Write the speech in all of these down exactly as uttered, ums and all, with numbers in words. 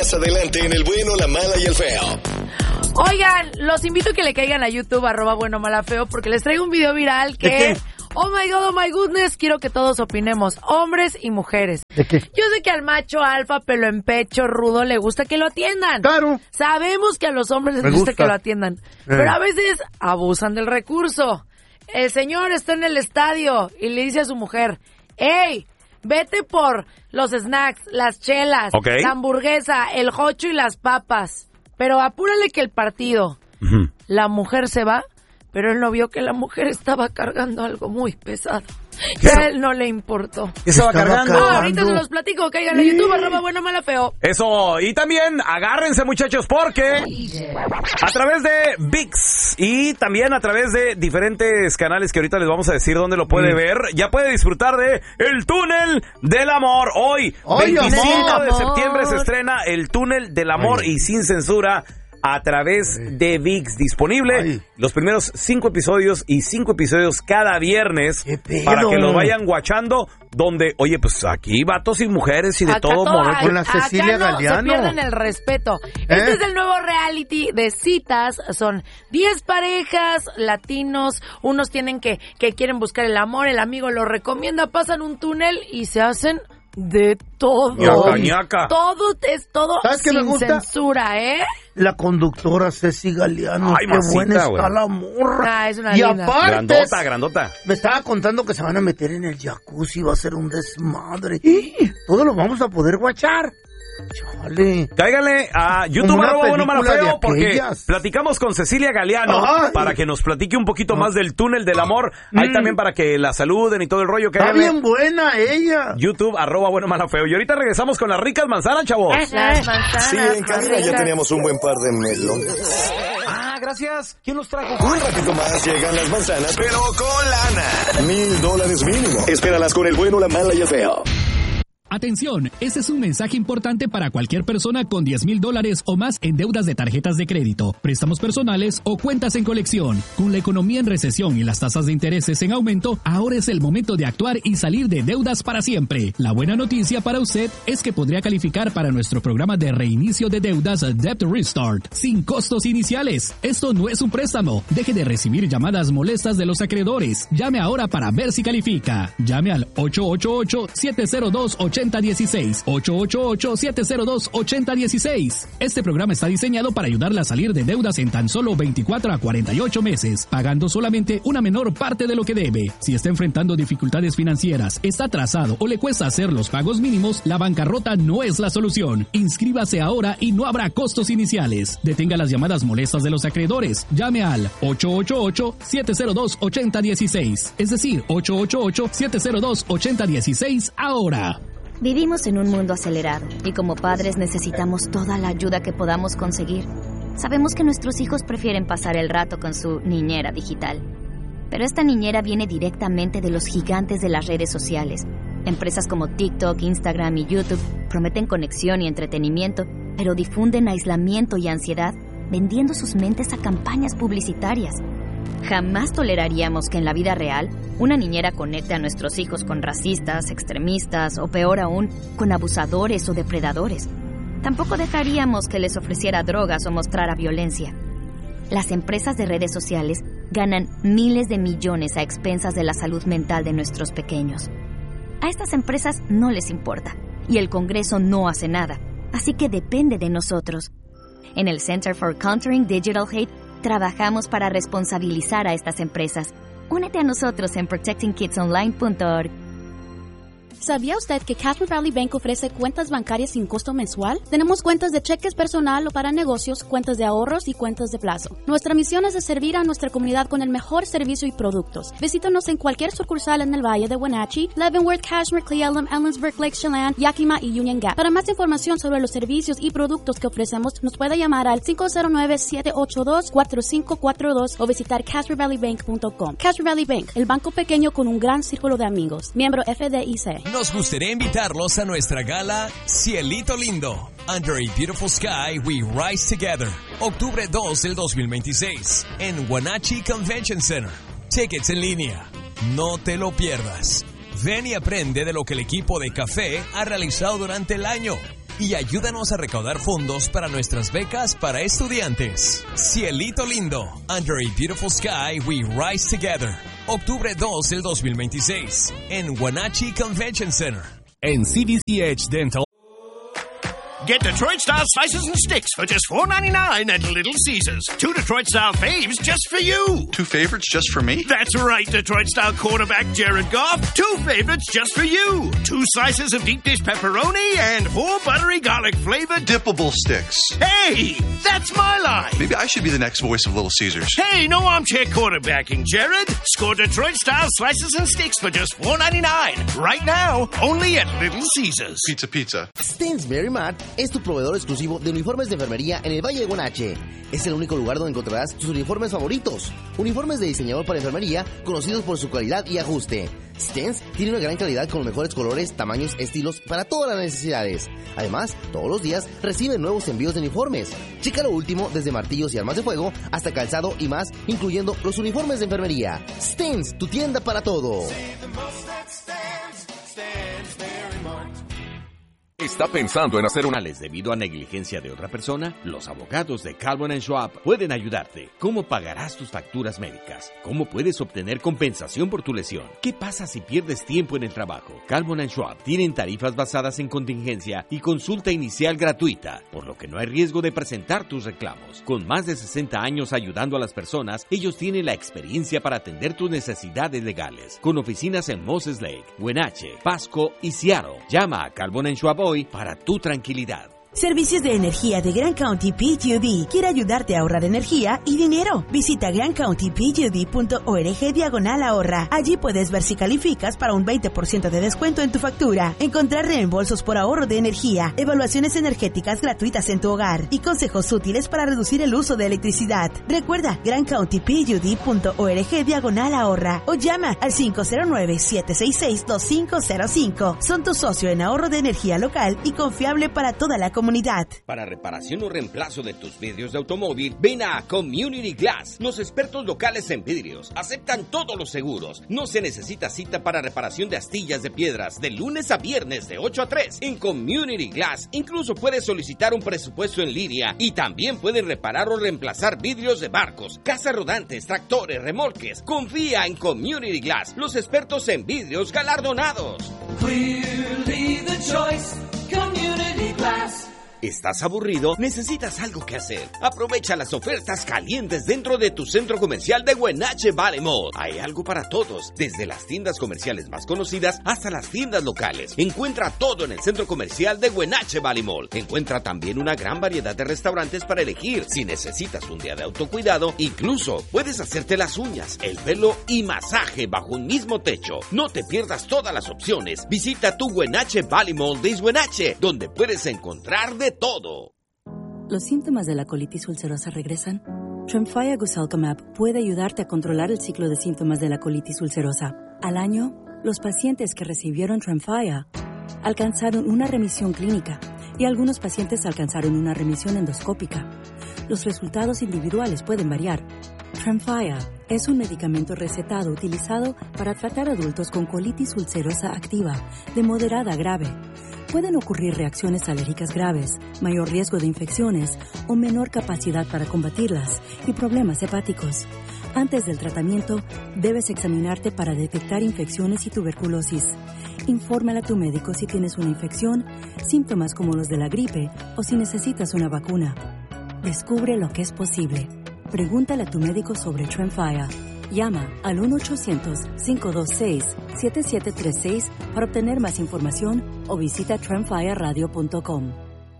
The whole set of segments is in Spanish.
más adelante en El Bueno, la Mala y el Feo. Oigan, los invito a que le caigan a YouTube, arroba bueno, mala, feo, porque les traigo un video viral que... Oh my God, oh my goodness, quiero que todos opinemos, hombres y mujeres. ¿De qué? Yo sé que al macho alfa, pelo en pecho, rudo, le gusta que lo atiendan. Claro. Sabemos que a los hombres les Me gusta, gusta que lo atiendan. Eh. Pero a veces abusan del recurso. El señor está en el estadio y le dice a su mujer, hey, vete por los snacks, las chelas, okay. la hamburguesa, el jocho y las papas. Pero apúrale que el partido. Uh-huh. La mujer se va. Pero él no vio que la mujer estaba cargando algo muy pesado. ¿Qué? A él no le importó. ¿Qué estaba, estaba cargando? Ah, ahorita se los platico. Caigan a YouTube, arroba bueno, mala, feo. Eso, y también agárrense, muchachos, porque a través de ViX y también a través de diferentes canales que ahorita les vamos a decir dónde lo puede mm. ver, ya puede disfrutar de El Túnel del Amor. Hoy, Ay, veinticinco amor. de septiembre, se estrena El Túnel del Amor. Ay. Y sin censura a través de ViX, disponible Ay. los primeros cinco episodios y cinco episodios cada viernes para que los vayan guachando, donde, oye, pues aquí vatos y mujeres y de acá todo todo, momento. Con la Cecilia acá no Galeano. Se pierden el respeto. ¿Eh? Este es el nuevo reality de citas. Son diez parejas latinos. Unos tienen que, que quieren buscar el amor, el amigo lo recomienda, pasan un túnel y se hacen de todo. Ñaca, ñaca. Todo es todo ¿Sabes qué sin me gusta? censura, ¿eh? La conductora Ceci Galeano. Ay, qué masita, buena está güey. la morra. Ah, es una y linda. aparte, Grandota, grandota. me estaba contando que se van a meter en el jacuzzi, va a ser un desmadre. ¡Y! Todo lo vamos a poder guachar. Chale. Cáiganle a YouTube, arroba bueno, mala, feo, porque platicamos con Cecilia Galeano. Ay. Para que nos platique un poquito más del túnel del amor. Mm. Ahí también para que la saluden y todo el rollo. Está bien buena ella. YouTube, arroba bueno, mala, feo. Y ahorita regresamos con las ricas manzanas, chavos. Las manzanas. Sí, en cabina ya teníamos un buen par de melones. Ah, gracias. ¿Quién los trajo? Un ratito más llegan las manzanas, pero con lana. Mil dólares mínimo. Espéralas con El Bueno, la Mala y el Feo. Atención, este es un mensaje importante para cualquier persona con diez mil dólares o más en deudas de tarjetas de crédito, préstamos personales o cuentas en colección. Con la economía en recesión y las tasas de intereses en aumento, ahora es el momento de actuar y salir de deudas para siempre. La buena noticia para usted es que podría calificar para nuestro programa de reinicio de deudas Debt Restart, sin costos iniciales. Esto no es un préstamo. Deje de recibir llamadas molestas de los acreedores. Llame ahora para ver si califica. Llame al ocho ocho ocho, siete cero dos, ocho cero uno seis, ocho ocho ocho, siete cero dos, ocho cero uno seis. Este programa está diseñado para ayudarle a salir de deudas en tan solo veinticuatro a cuarenta y ocho meses, pagando solamente una menor parte de lo que debe. Si está enfrentando dificultades financieras, está atrasado o le cuesta hacer los pagos mínimos, la bancarrota no es la solución. Inscríbase ahora y no habrá costos iniciales. Detenga las llamadas molestas de los acreedores. Llame al ocho ocho ocho, siete cero dos, ocho cero uno seis, es decir, ocho ocho ocho, siete cero dos, ocho cero uno seis ahora. Vivimos en un mundo acelerado y como padres necesitamos toda la ayuda que podamos conseguir. Sabemos que nuestros hijos prefieren pasar el rato con su niñera digital. Pero esta niñera viene directamente de los gigantes de las redes sociales. Empresas como TikTok, Instagram y YouTube prometen conexión y entretenimiento, pero difunden aislamiento y ansiedad, vendiendo sus mentes a campañas publicitarias. Jamás toleraríamos que en la vida real una niñera conecte a nuestros hijos con racistas, extremistas o peor aún, con abusadores o depredadores. Tampoco dejaríamos que les ofreciera drogas o mostrara violencia. Las empresas de redes sociales ganan miles de millones a expensas de la salud mental de nuestros pequeños. A estas empresas no les importa y el Congreso no hace nada, así que depende de nosotros. En el Center for Countering Digital Hate trabajamos para responsabilizar a estas empresas. Únete a nosotros en protecting kids online punto org. ¿Sabía usted que Cashmere Valley Bank ofrece cuentas bancarias sin costo mensual? Tenemos cuentas de cheques personal o para negocios, cuentas de ahorros y cuentas de plazo. Nuestra misión es de servir a nuestra comunidad con el mejor servicio y productos. Visítanos en cualquier sucursal en el Valle de Wenatchee, Leavenworth, Cashmere, Cle Elum, Ellensburg, Lake Chelan, Yakima y Union Gap. Para más información sobre los servicios y productos que ofrecemos, nos puede llamar al cinco cero nueve, siete ocho dos, cuatro cinco cuatro dos o visitar cashmere valley bank punto com. Cashmere Valley Bank, el banco pequeño con un gran círculo de amigos. Miembro F D I C. Nos gustaría invitarlos a nuestra gala Cielito Lindo. Under a Beautiful Sky, We Rise Together. Octubre dos del dos mil veintiséis. En Wenatchee Convention Center. Tickets en línea. No te lo pierdas. Ven y aprende de lo que el equipo de Café ha realizado durante el año. y ayúdanos a recaudar fondos para nuestras becas para estudiantes. Cielito Lindo, Under a Beautiful Sky, We Rise Together. Octubre dos del dos mil veintiséis en Wenatchee Convention Center. En C D C H Dental. Get Detroit-style slices and sticks for just four ninety-nine at Little Caesars. Two Detroit-style faves just for you. Two favorites just for me? That's right, Detroit-style quarterback Jared Goff. Two favorites just for you. Two slices of deep dish pepperoni and four buttery garlic-flavored dippable sticks. Hey, that's my line. Maybe I should be the next voice of Little Caesars. Hey, no armchair quarterbacking, Jared. Score Detroit-style slices and sticks for just four ninety-nine. Right now, only at Little Caesars. Pizza, pizza. Stansberry Mart es tu proveedor exclusivo de uniformes de enfermería en el Valle de Wenatchee. Es el único lugar donde encontrarás tus uniformes favoritos. Uniformes de diseñador para enfermería, conocidos por su calidad y ajuste. Stans tiene una gran calidad con los mejores colores, tamaños, estilos para todas las necesidades. Además, todos los días reciben nuevos envíos de uniformes. Checa lo último desde martillos y armas de fuego hasta calzado y más, incluyendo los uniformes de enfermería. Stans, tu tienda para todo. ¿Está pensando en hacer una les debido a negligencia de otra persona? Los abogados de Calvin and Schwab pueden ayudarte. ¿Cómo pagarás tus facturas médicas? ¿Cómo puedes obtener compensación por tu lesión? ¿Qué pasa si pierdes tiempo en el trabajo? Calvin and Schwab tienen tarifas basadas en contingencia y consulta inicial gratuita, por lo que no hay riesgo de presentar tus reclamos. Con más de sesenta años ayudando a las personas, ellos tienen la experiencia para atender tus necesidades legales. Con oficinas en Moses Lake, Wenatchee, Pasco y Seattle. Llama a Calvin and Schwab hoy para tu tranquilidad. Servicios de Energía de Grand County P G D quiere ayudarte a ahorrar energía y dinero. Visita grand county p g d punto org diagonal ahorra. Allí puedes ver si calificas para un veinte por ciento de descuento en tu factura, encontrar reembolsos por ahorro de energía, evaluaciones energéticas gratuitas en tu hogar y consejos útiles para reducir el uso de electricidad. Recuerda grand county p g d punto org diagonal ahorra o llama al cinco cero nueve, siete seis seis, dos cinco cero cinco. Son tu socio en ahorro de energía local y confiable para toda la comunidad. Para reparación o reemplazo de tus vidrios de automóvil, ven a Community Glass. Los expertos locales en vidrios aceptan todos los seguros. No se necesita cita para reparación de astillas de piedras de lunes a viernes de ocho a tres. En Community Glass incluso puedes solicitar un presupuesto en línea y también puedes reparar o reemplazar vidrios de barcos, casas rodantes, tractores, remolques. Confía en Community Glass, los expertos en vidrios galardonados. Clearly the choice, Community Glass. ¿Estás aburrido? ¿Necesitas algo que hacer? Aprovecha las ofertas calientes dentro de tu centro comercial de Wenatchee Valley Mall. Hay algo para todos, desde las tiendas comerciales más conocidas hasta las tiendas locales. Encuentra todo en el centro comercial de Wenatchee Valley Mall. Encuentra también una gran variedad de restaurantes para elegir. Si necesitas un día de autocuidado, incluso puedes hacerte las uñas, el pelo y masaje bajo un mismo techo. No te pierdas todas las opciones. Visita tu Wenatchee Valley Mall de Wenatchee, donde puedes encontrar de todo. ¿Los síntomas de la colitis ulcerosa regresan? Tremfya Guselkumab puede ayudarte a controlar el ciclo de síntomas de la colitis ulcerosa. Al año, los pacientes que recibieron Tremfya alcanzaron una remisión clínica y algunos pacientes alcanzaron una remisión endoscópica. Los resultados individuales pueden variar. Tremfya es un medicamento recetado utilizado para tratar adultos con colitis ulcerosa activa de moderada a grave. Pueden ocurrir reacciones alérgicas graves, mayor riesgo de infecciones o menor capacidad para combatirlas y problemas hepáticos. Antes del tratamiento, debes examinarte para detectar infecciones y tuberculosis. Infórmale a tu médico si tienes una infección, síntomas como los de la gripe o si necesitas una vacuna. Descubre lo que es posible. Pregúntale a tu médico sobre Tremfya. Llama al uno ochocientos, cinco dos seis, siete siete tres seis para obtener más información o visita tremfya radio punto com.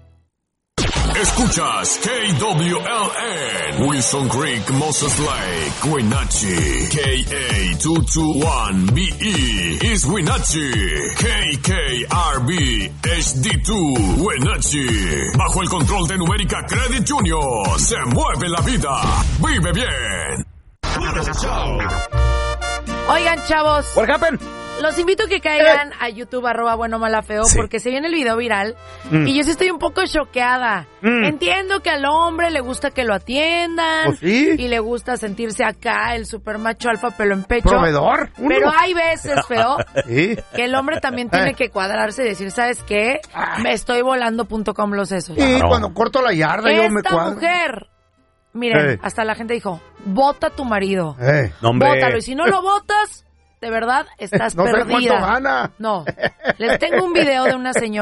Escuchas K W L N, Wilson Creek, Moses Lake, Wenatchee. K A dos veintiuno B E is Wenatchee. K K R B H D dos, Wenatchee. Bajo el control de Numérica Credit Junior, se mueve la vida. Vive bien. Oigan, chavos. What happened? Los invito a que caigan a YouTube, arroba bueno mala feo, Sí. porque se viene el video viral Mm. y yo sí estoy un poco choqueada. Mm. Entiendo que al hombre le gusta que lo atiendan Pues sí. y le gusta sentirse acá el super macho alfa pelo en pecho. Proveedor. Uno. Pero hay veces, feo, Sí. que el hombre también tiene Eh. que cuadrarse y decir, ¿sabes qué? Me estoy volando punto com los sesos. Y cuando corto la yarda yo me Esta cuadro. mujer, miren, Eh. hasta la gente dijo, vota a tu marido. Eh. No, hombre. Bótalo. Y si no lo votas, de verdad, estás No sé perdida. cuánto gana. No. Les tengo un video de una señora